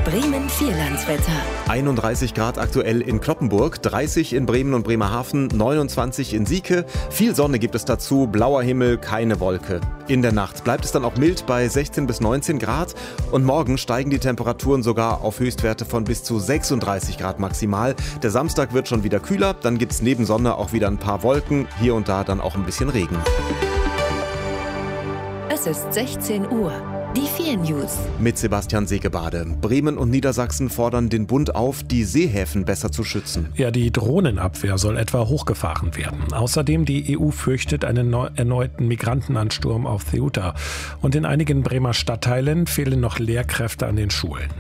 Bremen Vierlandswetter. 31 Grad aktuell in Cloppenburg, 30 in Bremen und Bremerhaven, 29 in Sieke. Viel Sonne gibt es dazu, blauer Himmel, keine Wolke. In der Nacht bleibt es dann auch mild bei 16 bis 19 Grad und morgen steigen die Temperaturen sogar auf Höchstwerte von bis zu 36 Grad maximal. Der Samstag wird schon wieder kühler, dann gibt es neben Sonne auch wieder ein paar Wolken, hier und da dann auch ein bisschen Regen. Es ist 16 Uhr. Die 4 News. Mit Sebastian Segebade. Bremen und Niedersachsen fordern den Bund auf, die Seehäfen besser zu schützen. Ja, die Drohnenabwehr soll etwa hochgefahren werden. Außerdem die EU fürchtet einen erneuten Migrantenansturm auf Ceuta. Und in einigen Bremer Stadtteilen fehlen noch Lehrkräfte an den Schulen.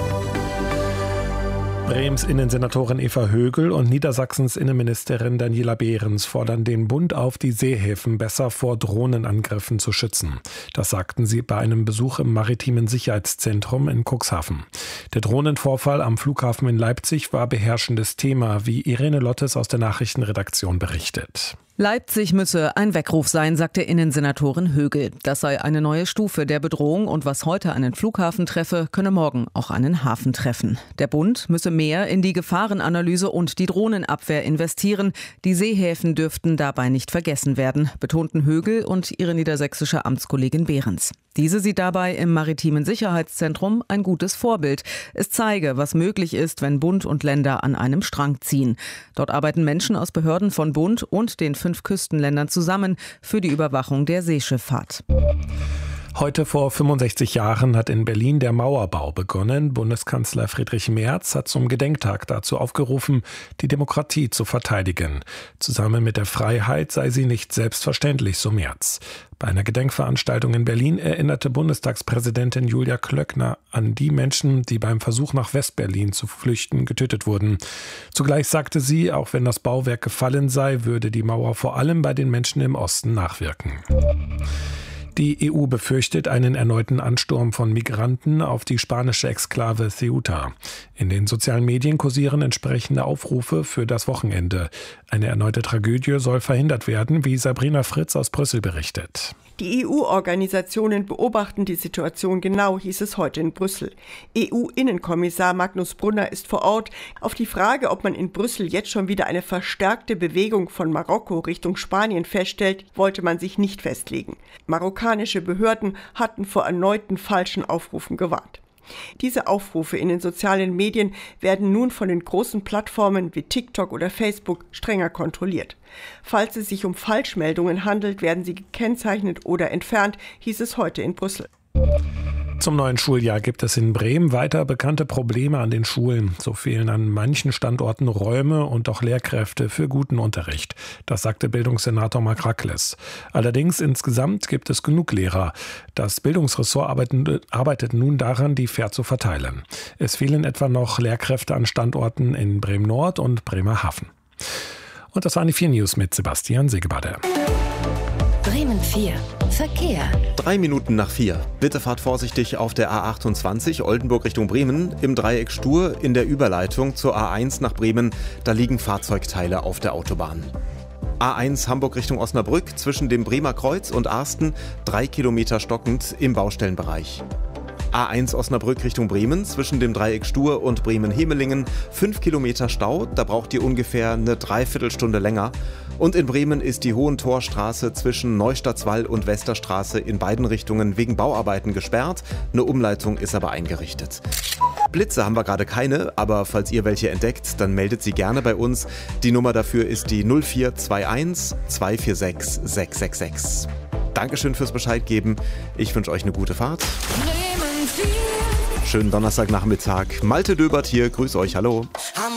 Brems Innensenatorin Eva Högel und Niedersachsens Innenministerin Daniela Behrens fordern den Bund auf, die Seehäfen besser vor Drohnenangriffen zu schützen. Das sagten sie bei einem Besuch im Maritimen Sicherheitszentrum in Cuxhaven. Der Drohnenvorfall am Flughafen in Leipzig war beherrschendes Thema, wie Irene Lottes aus der Nachrichtenredaktion berichtet. Leipzig müsse ein Weckruf sein, sagte Innensenatorin Högel. Das sei eine neue Stufe der Bedrohung und was heute einen Flughafen treffe, könne morgen auch einen Hafen treffen. Der Bund müsse mehr in die Gefahrenanalyse und die Drohnenabwehr investieren. Die Seehäfen dürften dabei nicht vergessen werden, betonten Högel und ihre niedersächsische Amtskollegin Behrens. Diese sieht dabei im Maritimen Sicherheitszentrum ein gutes Vorbild. Es zeige, was möglich ist, wenn Bund und Länder an einem Strang ziehen. Dort arbeiten Menschen aus Behörden von Bund und den 5 Küstenländern zusammen für die Überwachung der Seeschifffahrt. Heute vor 65 Jahren hat in Berlin der Mauerbau begonnen. Bundeskanzler Friedrich Merz hat zum Gedenktag dazu aufgerufen, die Demokratie zu verteidigen. Zusammen mit der Freiheit sei sie nicht selbstverständlich, so Merz. Bei einer Gedenkveranstaltung in Berlin erinnerte Bundestagspräsidentin Julia Klöckner an die Menschen, die beim Versuch nach Westberlin zu flüchten getötet wurden. Zugleich sagte sie, auch wenn das Bauwerk gefallen sei, würde die Mauer vor allem bei den Menschen im Osten nachwirken. Die EU befürchtet einen erneuten Ansturm von Migranten auf die spanische Exklave Ceuta. In den sozialen Medien kursieren entsprechende Aufrufe für das Wochenende. Eine erneute Tragödie soll verhindert werden, wie Sabrina Fritz aus Brüssel berichtet. Die EU-Organisationen beobachten die Situation genau, hieß es heute in Brüssel. EU-Innenkommissar Magnus Brunner ist vor Ort. Auf die Frage, ob man in Brüssel jetzt schon wieder eine verstärkte Bewegung von Marokko Richtung Spanien feststellt, wollte man sich nicht festlegen. Marokkanische Behörden hatten vor erneuten falschen Aufrufen gewarnt. Diese Aufrufe in den sozialen Medien werden nun von den großen Plattformen wie TikTok oder Facebook strenger kontrolliert. Falls es sich um Falschmeldungen handelt, werden sie gekennzeichnet oder entfernt, hieß es heute in Brüssel. Zum neuen Schuljahr gibt es in Bremen weiter bekannte Probleme an den Schulen. So fehlen an manchen Standorten Räume und auch Lehrkräfte für guten Unterricht. Das sagte Bildungssenator Marc Rackles. Allerdings insgesamt gibt es genug Lehrer. Das Bildungsressort arbeitet nun daran, die fair zu verteilen. Es fehlen etwa noch Lehrkräfte an Standorten in Bremen-Nord und Bremerhaven. Und das waren die 4 News mit Sebastian Segebade. Bremen 4. Verkehr. 3 Minuten nach 4. Bitte fahrt vorsichtig auf der A28 Oldenburg Richtung Bremen. Im Dreieck Stur in der Überleitung zur A1 nach Bremen. Da liegen Fahrzeugteile auf der Autobahn. A1 Hamburg Richtung Osnabrück zwischen dem Bremer Kreuz und Arsten 3 Kilometer stockend im Baustellenbereich. A1 Osnabrück Richtung Bremen zwischen dem Dreieck Stur und Bremen-Hemelingen 5 Kilometer Stau, da braucht ihr ungefähr eine Dreiviertelstunde länger. Und in Bremen ist die Hohentorstraße zwischen Neustadtswall und Westerstraße in beiden Richtungen wegen Bauarbeiten gesperrt. Eine Umleitung ist aber eingerichtet. Blitze haben wir gerade keine, aber falls ihr welche entdeckt, dann meldet sie gerne bei uns. Die Nummer dafür ist die 0421 246 666. Dankeschön fürs Bescheid geben. Ich wünsche euch eine gute Fahrt. Schönen Donnerstagnachmittag. Malte Döbert hier, grüß euch, hallo.